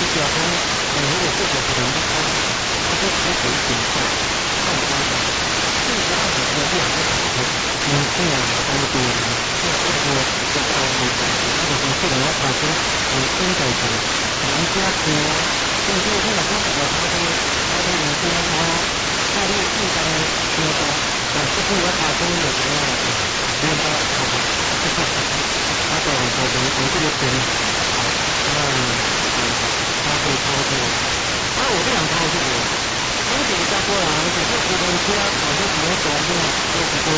表讲，如果这个不能够，它就可以顶上上高的，这个样子的量就好了。这样高度，这个高度的，那个是能够产生真的是人家多，就是这个高度的它的人多啊，它的地方多的，是不是产生有什么变化？它的这个点，它可以操作。我不想操作，我只是加过来，只是无人车，我就只能走路，就不会